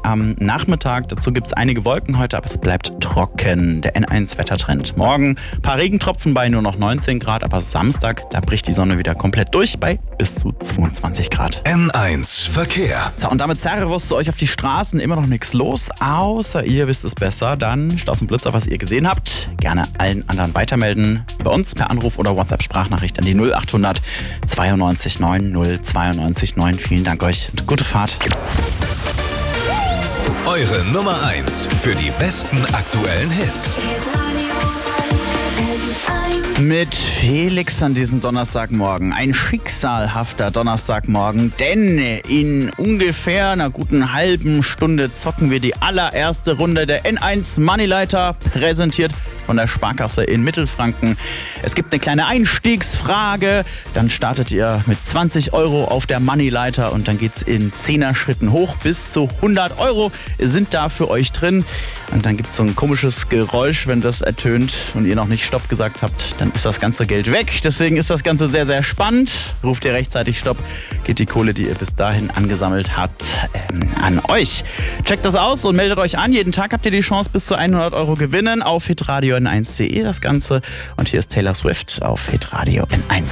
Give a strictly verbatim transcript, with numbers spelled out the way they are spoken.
am Nachmittag. Dazu gibt es einige Wolken heute, aber es bleibt trocken. Der N eins Wettertrend. Morgen ein paar Regentropfen bei nur noch neunzehn Grad, aber Samstag, da bricht die Sonne wieder komplett durch bei bis zu zweiundzwanzig Grad. N eins Verkehr. So, und damit Servus zu euch auf die Straßen. Immer noch nichts los, außer ihr wisst es besser. Dann Staus und Blitzer, was ihr gesehen habt. Gerne allen anderen weitermelden. Bei uns per Anruf oder WhatsApp-Sprachnachricht an die null achthundert zweiundneunzig neun null zweiundneunzig neun. Vielen Dank euch und gute Fahrt. Eure Nummer eins für die besten aktuellen Hits. Mit Felix an diesem Donnerstagmorgen. Ein schicksalhafter Donnerstagmorgen, denn in ungefähr einer guten halben Stunde zocken wir die allererste Runde der N eins Moneyleiter, präsentiert von der Sparkasse in Mittelfranken. Es gibt eine kleine Einstiegsfrage, dann startet ihr mit zwanzig Euro auf der Moneyleiter und dann geht's in Zehner-Schritten hoch. Bis zu hundert Euro sind da für euch drin. Und dann gibt's so ein komisches Geräusch, wenn das ertönt und ihr noch nicht Stopp gesagt habt, dann ist das ganze Geld weg. Deswegen ist das Ganze sehr, sehr spannend. Ruft ihr rechtzeitig Stopp, geht die Kohle, die ihr bis dahin angesammelt habt, ähm, an euch. Checkt das aus und meldet euch an. Jeden Tag habt ihr die Chance, bis zu hundert Euro gewinnen auf hitradio N eins punkt de das Ganze. Und hier ist Taylor Swift auf hitradio N eins.